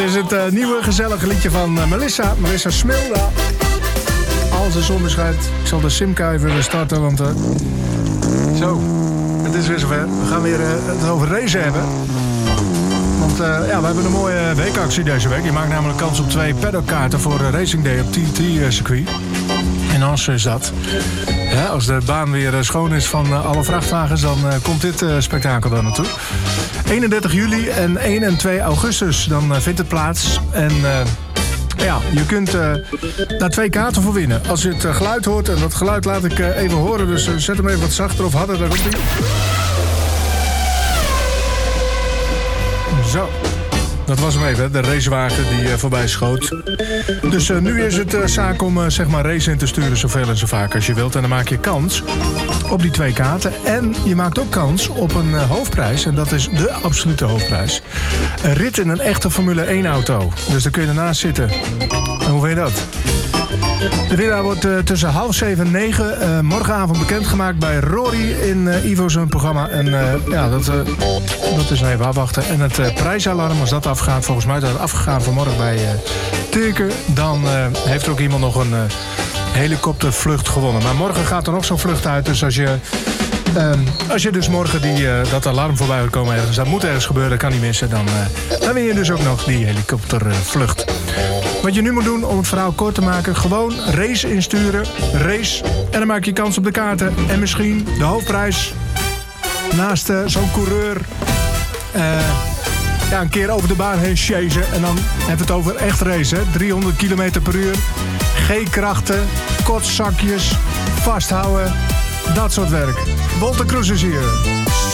is het nieuwe gezellige liedje van Melissa Smilda. Als de zon schijnt. Ik zal de Simca even starten, want zo, het is weer zover. We gaan weer het over racen hebben. Want we hebben een mooie weekactie deze week. Je maakt namelijk kans op 2 paddockkaarten voor Racing Day op TT-circuit. In Assen is dat. Ja, als de baan weer schoon is van alle vrachtwagens, dan komt dit spektakel daar naartoe. 31 juli en 1 en 2 augustus, dan vindt het plaats. En je kunt daar 2 kaarten voor winnen. Als je het geluid hoort, en dat geluid laat ik even horen, dus zet hem even wat zachter of harder. Daar komt hij. Zo. Dat was hem even, de racewagen die voorbij schoot. Dus nu is het zaak om race in te sturen zoveel en zo vaak als je wilt. En dan maak je kans op die 2 kaarten. En je maakt ook kans op een hoofdprijs. En dat is de absolute hoofdprijs. Een rit in een echte Formule 1 auto. Dus daar kun je ernaast zitten. En hoe vind je dat? De winnaar wordt tussen 6:30 en 9 morgenavond bekendgemaakt bij Rory in Ivo zijn programma. En dat is even afwachten. En het prijsalarm, als dat afgaat, volgens mij is dat afgegaan vanmorgen bij Tirke. Dan heeft er ook iemand nog een helikoptervlucht gewonnen. Maar morgen gaat er nog zo'n vlucht uit. Dus als je dus morgen dat alarm voorbij wil komen ergens, dat moet ergens gebeuren, dat kan niet missen, dan win je dus ook nog die helikoptervlucht. Wat je nu moet doen, om het verhaal kort te maken, gewoon race insturen, race, en dan maak je kans op de kaarten. En misschien de hoofdprijs naast zo'n coureur een keer over de baan heen chasen. En dan hebben we het over echt racen, 300 km per uur, G-krachten, kortzakjes, vasthouden, dat soort werk. Wolter Kroes is hier.